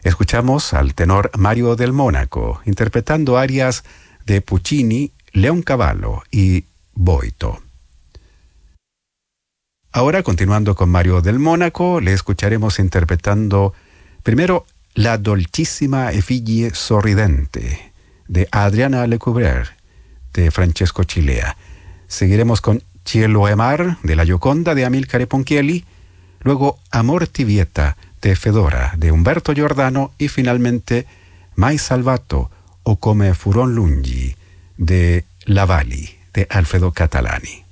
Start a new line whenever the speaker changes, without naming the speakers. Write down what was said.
Escuchamos al tenor Mario del Mónaco interpretando arias de Puccini, Leoncavallo y Boito. Ahora, continuando con Mario del Mónaco, le escucharemos interpretando primero La dolcissima effigie sorridente de Adriana Lecouvreur de Francesco Cilea. Seguiremos con Cielo e Mar de La Gioconda de Amilcare Ponchielli, luego Amor ti vieta de Fedora de Umberto Giordano y finalmente Mai salvato o come furon lungi de La Valli de Alfredo Catalani.